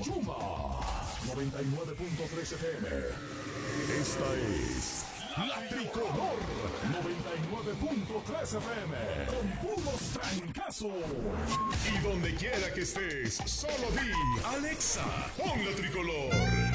Chuma 99.3 FM. Esta es La Tricolor 99.3 FM. Con puros trancazos. Y donde quiera que estés, solo di Alexa, pon La Tricolor.